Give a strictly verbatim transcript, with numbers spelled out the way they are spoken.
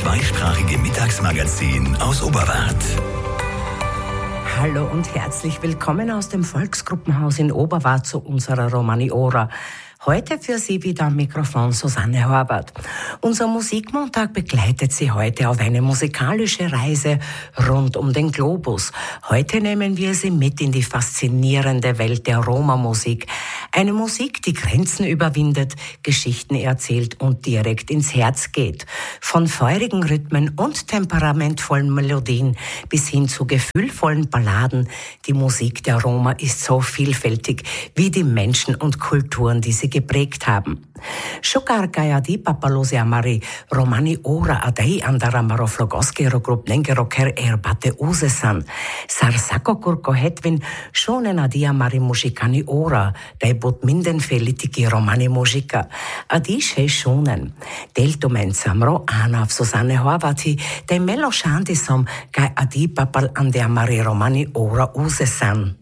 zweisprachige Mittagsmagazin aus Oberwart. Hallo und herzlich willkommen aus dem Volksgruppenhaus in Oberwart zu unserer Romani Ora. Heute für Sie wieder am Mikrofon Susanne Horvath. Unser Musikmontag begleitet Sie heute auf eine musikalische Reise rund um den Globus. Heute nehmen wir Sie mit in die faszinierende Welt der Roma-Musik. Eine Musik, die Grenzen überwindet, Geschichten erzählt und direkt ins Herz geht. Von feurigen Rhythmen und temperamentvollen Melodien bis hin zu gefühlvollen Balladen. Die Musik der Roma ist so vielfältig wie die Menschen und Kulturen, die sie geprägt haben. Shokarkaya di papalosi amari Romani Ora adei andaramaro flogoskero grup nengero ker erbate usesan. Sarsako kurko hetvin shonen adi amari musikani ora dei bot minden felitiki Romani musika. Adi she shonen. Delto mensamro ana av Susanne Horvathi dei melo shantisom kai adi papal ande amari Romani Ora usesan.